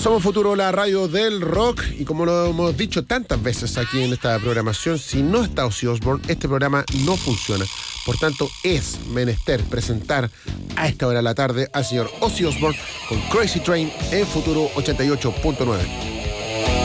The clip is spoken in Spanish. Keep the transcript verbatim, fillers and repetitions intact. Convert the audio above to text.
Somos Futuro, la radio del rock, y como lo hemos dicho tantas veces aquí en esta programación, si no está Ozzy Osbourne, este programa no funciona. Por tanto, es menester presentar a esta hora de la tarde al señor Ozzy Osbourne con Crazy Train en Futuro ochenta y ocho punto nueve.